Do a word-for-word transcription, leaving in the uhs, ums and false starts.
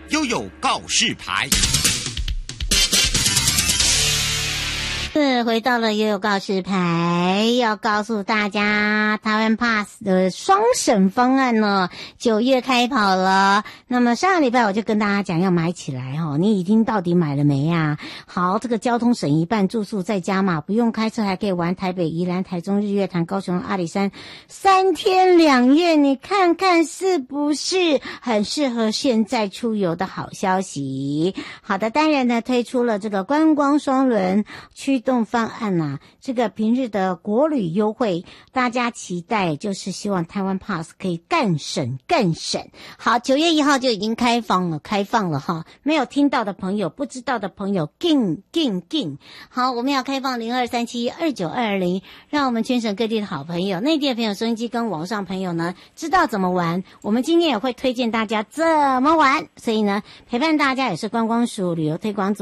悠悠告示牌。 是回到了悠悠告示牌，要告诉大家台湾 Pass 的双省方案呢，九月开跑了。那么上个礼拜我就跟大家讲要买起来哦，你已经到底买了没呀？好，这个交通省一半，住宿再加码，不用开车还可以玩台北、宜兰、台中、日月潭、高雄、阿里山三天两夜，你看看是不是很适合现在出游的好消息？好的，当然呢推出了这个观光双轮驱动方案啊，这个平日的国旅优惠，大家期待就是希望台湾 Pass 可以更省更省。好，九月一号就已经开放了，开放了哈，没有听到的朋友，不知道的朋友，进进进。好，我们要开放零二三七二九二二零，让我们全省各地的好朋友、内地的朋友、收音机跟网上朋友呢，知道怎么玩。我们今天也会推荐大家怎么玩，所以呢，陪伴大家也是观光署旅游推广组